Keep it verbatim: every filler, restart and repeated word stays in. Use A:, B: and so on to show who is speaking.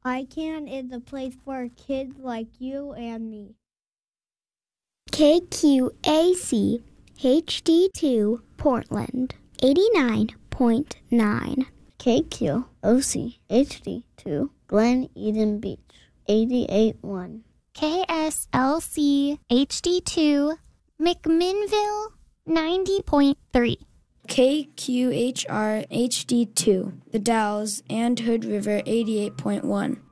A: iCan is a place for kids like you and me.
B: K Q A C H D two Portland, eighty-nine point nine.
C: K Q O C H D two Glen Eden Beach, eighty-eight point one.
D: K S L C H D two McMinnville, ninety point three.
E: K Q H R H D two The Dalles and Hood River, eighty-eight point one.